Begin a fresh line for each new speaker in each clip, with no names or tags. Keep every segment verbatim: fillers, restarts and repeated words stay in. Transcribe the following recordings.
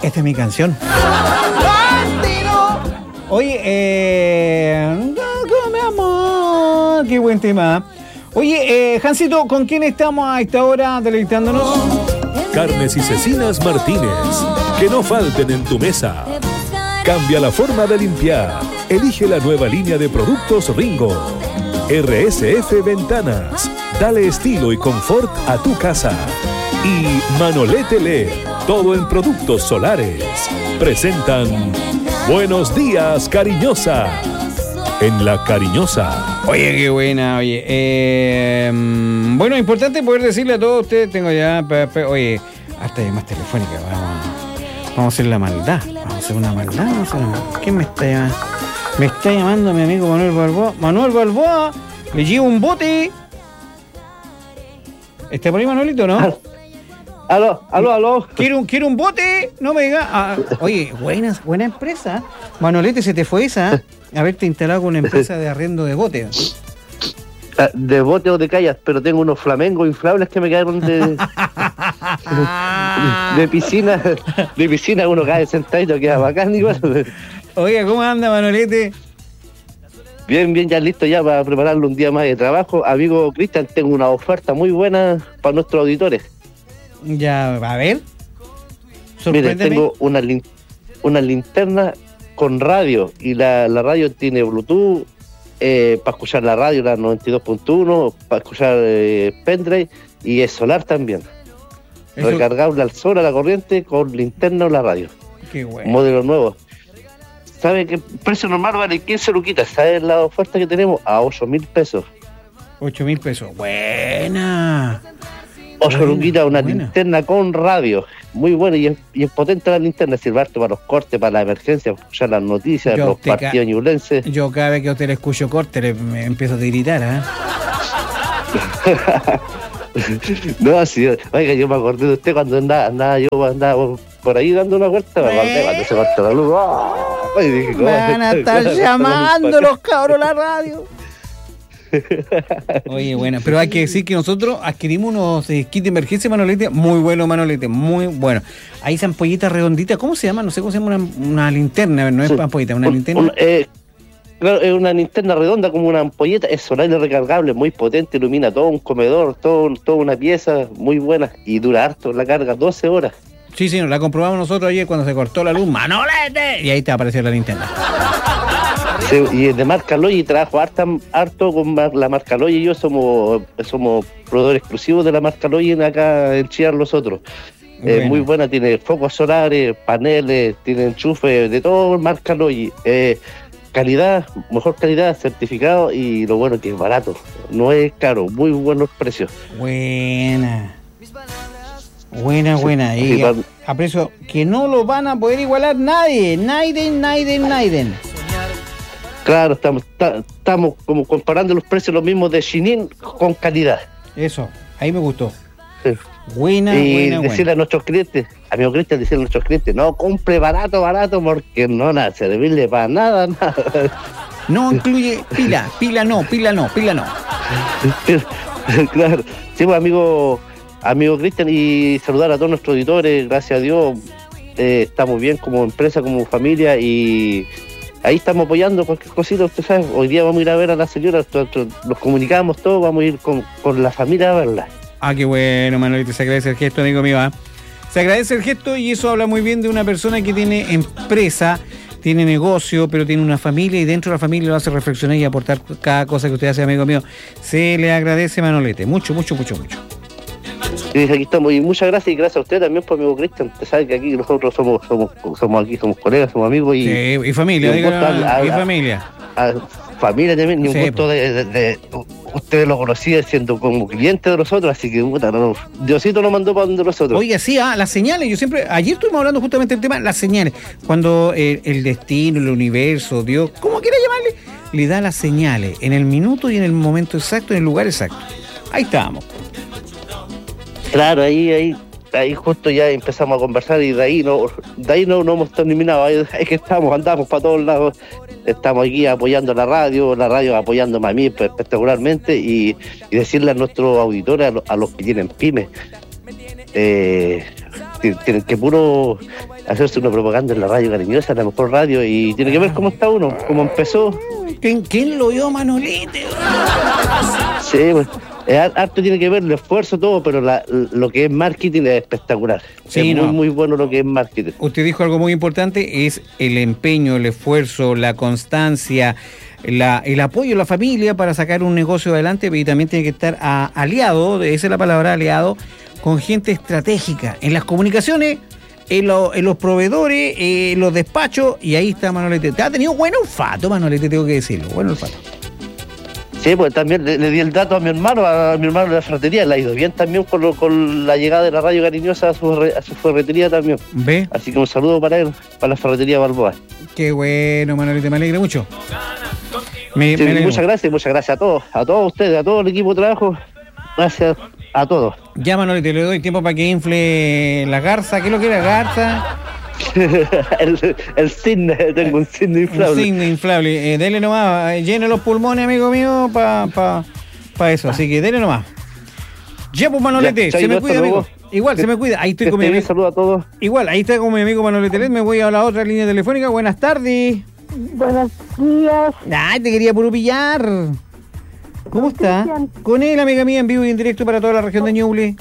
Esta es mi canción. Oye, eh... mi amor, qué buen tema. Oye, eh, Jancito, ¿con quién estamos a esta hora deleitándonos?
Carnes y Cecinas Martínez, que no falten en tu mesa. Cambia la forma de limpiar. Elige la nueva línea de productos Ringo. R S F Ventanas. Dale estilo y confort a tu casa. Y Manolete L E D, todo en productos solares. Presentan Buenos Días, Cariñosa. En La Cariñosa.
Oye, qué buena, oye. Eh, bueno, importante poder decirle a todos ustedes, tengo ya, pe, pe, oye, hasta llamadas telefónicas, vamos, vamos a hacer la maldad, vamos a hacer una maldad, vamos a hacer una maldad. ¿Quién me está llamando? Me está llamando mi amigo Manuel Balboa. Manuel Balboa, le llevo un bote. ¿Está por ahí, Manuelito, no?
Aló, aló, aló.
Quiero un, quiero un bote, no me diga. Ah, oye, buena, buena empresa. Manolete, se te fue esa. Haberte instalado con una empresa de arriendo de botes.
De bote o de callas, pero tengo unos flamengos inflables que me quedaron de, de, de piscina. De piscina uno cae sentadito, queda bacán igual.
Oiga, ¿cómo anda, Manolete?
Bien, bien, ya listo ya para prepararle un día más de trabajo. Amigo Cristian, tengo una oferta muy buena para nuestros auditores.
Ya, a ver.
Mire, tengo una, lin- una linterna con radio, y la, la radio tiene Bluetooth, eh, para escuchar la radio, la noventa y dos punto uno, para escuchar eh, pendrive, y es solar también. Eso... Recargable al sol, a la corriente, con linterna o la radio.
Qué bueno.
Modelo nuevo. ¿Sabe qué precio normal vale? quince luquitas. ¿Sabes la oferta que tenemos? A ocho mil pesos.
ocho mil pesos. Buena.
ocho luquitas, una buena linterna con radio. Muy buena y es, y es potente la linterna. Sirve harto para los cortes, para la emergencia, para escuchar las noticias, yo los partidos ca- ñublenses.
Yo cada vez que a usted le escucho corte, le, me empiezo a gritar, ¿eh?
No, sí, oiga, yo me acordé de usted cuando andaba, andaba yo andaba por ahí dando una vuelta, me acordé cuando se cortó la luz. ¡Oh! Y dije,
me van a estar llamando los cabros la radio. Oye, bueno, pero hay que decir que nosotros adquirimos unos eh, kits de emergencia, Manolete, muy bueno, Manolete, muy bueno. Hay esa ampollita redondita, ¿cómo se llama? No sé cómo se llama, una, una linterna, no es sí, ampollita, una un, linterna.
Un, eh, claro, es una linterna redonda como una ampolleta, es solar y recargable, muy potente, ilumina todo un comedor, todo, toda una pieza, muy buena, y dura harto la carga, doce horas.
Sí, sí, la comprobamos nosotros ayer cuando se cortó la luz, Manolete, y ahí te apareció la linterna.
Sí, y es de marca Logi, trabajo harta, harto con la marca Logi, y yo somos somos proveedores exclusivos de la marca Logi acá en Chillán nosotros. Bueno. Eh, muy buena, tiene focos solares, paneles, tiene enchufe, de todo marca Logi. Eh, calidad, mejor calidad, certificado, y lo bueno que es barato, no es caro, muy buenos precios.
Buena. Buena, buena. Y sí, a, a precio que no lo van a poder igualar nadie, nadie, nadie, nadie.
Claro, estamos, ta, estamos como comparando los precios los mismos de Shinin con calidad.
Eso, ahí me gustó. Sí. Buena,
y
buena,
decirle
buena.
a nuestros clientes, amigo Cristian, decirle a nuestros clientes, no compre barato, barato, porque no nada, servirle para nada, nada.
No incluye pila, pila no, pila no, pila no.
Claro, sí, pues, amigo, amigo Cristian, y saludar a todos nuestros auditores, gracias a Dios, eh, estamos bien como empresa, como familia, y ahí estamos apoyando cualquier cosita, usted sabe. Hoy día vamos a ir a ver a la señora, nos comunicamos todos, vamos a ir con, con la familia a verla.
Ah, qué bueno, Manolito, se agradece el gesto, amigo mío. ¿eh? Se agradece el gesto, y eso habla muy bien de una persona que tiene empresa, tiene negocio, pero tiene una familia, y dentro de la familia lo hace reflexionar y aportar cada cosa que usted hace, amigo mío. Se le agradece, Manolete, mucho, mucho, mucho, mucho.
Sí, aquí estamos, y muchas gracias, y gracias a usted también, por amigo Cristian. Usted sabe que aquí nosotros somos somos somos aquí, somos colegas, somos amigos, y,
sí, y familia, y, a, a, y familia.
A, a, familia también, ni un sí, gusto de, de, de, de ustedes lo conocían siendo como cliente de nosotros, así que puta, no, Diosito nos mandó para donde nosotros.
Oiga, sí, ah, las señales, yo siempre, ayer estuvimos hablando justamente del tema, las señales, cuando eh, el destino, el universo, Dios, como quiera llamarle, le da las señales en el minuto y en el momento exacto, en el lugar exacto. Ahí estábamos.
Claro, ahí, ahí, ahí justo ya empezamos a conversar, y de ahí no, de ahí no, no hemos terminado, ahí es que estamos, andamos para todos lados, estamos aquí apoyando la radio, la radio apoyándome a mí espectacularmente, y, y decirle a nuestros auditores, a, lo, a los que tienen pymes, eh, tienen que puro hacerse una propaganda en la radio cariñosa, la mejor radio, y tiene que ver cómo está uno, cómo empezó.
¿Quién, quién lo vio, Manolete?
Sí, pues, harto tiene que ver el esfuerzo, todo, pero la, lo que es marketing es espectacular.
Sí,
es
no.
muy, muy bueno lo que es marketing.
Usted dijo algo muy importante, es el empeño, el esfuerzo, la constancia, la, el apoyo a la familia para sacar un negocio adelante, y también tiene que estar a, aliado, esa es la palabra, aliado, con gente estratégica en las comunicaciones, en, lo, en los proveedores, en los despachos, y ahí está Manolete. Te ha tenido buen olfato, Manolete, tengo que decirlo, buen olfato.
Sí, pues también le, le di el dato a mi hermano, a mi hermano de la ferretería, le ha ido bien también con, lo, con la llegada de la radio cariñosa a su, a su ferretería también.
¿Ve?
Así que un saludo para él, para la ferretería Balboa.
Qué bueno, Manolete, me alegra mucho. Me,
sí,
me alegra
muchas
mucho.
gracias, muchas gracias a todos, a todos ustedes, a todo el equipo de trabajo, gracias a todos.
Ya, Manolete, le doy tiempo para que infle la garza. ¿Qué es lo que era garza?
el, el cisne, tengo un cisne inflable.
Un cisne inflable. Eh, dele nomás, eh, llene los pulmones, amigo mío, para pa, pa eso. Así que dele nomás. Ya, pues, Manolete,
ya,
se me
hasta
cuida,
luego.
amigo. Igual, se me cuida. Ahí estoy
Que
con mi
esté bien,
amigo.
saludo a todos.
Igual, ahí está con mi amigo Manolete Let. Me voy a la otra línea telefónica. Buenas tardes.
Buenos días.
Ay, te quería puro pillar. ¿Cómo está?
Cristian.
Con él, amiga mía, en vivo y en directo para toda la región de Ñuble.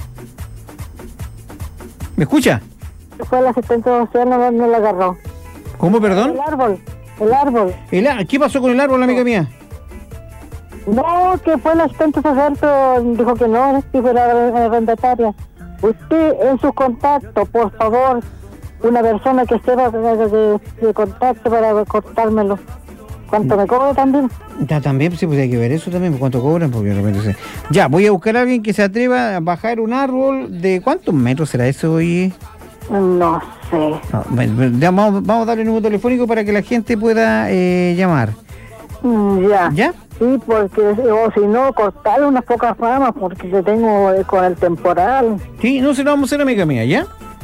¿Me escucha?
Fue el asistente social, no, no la agarró.
¿Cómo, perdón?
El árbol, el árbol.
El ar- ¿Qué pasó con el árbol, amiga mía?
No, que fue el asistente social, pero dijo que no, que fuera arrendataria. Usted en su contacto, por favor, una persona que sepa de, de, de contacto para cortármelo. ¿Cuánto me cobra también?
Ya, también, sí, pues hay que ver eso también, cuánto cobran, porque de repente se... Ya, voy a buscar a alguien que se atreva a bajar un árbol de... ¿Cuántos metros será eso, oye?
No sé.
No, bueno, ya, vamos, vamos a darle un número telefónico para que la gente pueda eh, llamar.
Mm, Ya.
¿Ya?
Sí, porque, o si no, cortar unas pocas ramas, porque yo tengo eh, con el temporal.
Sí, no se lo vamos a hacer, amiga mía, ¿ya?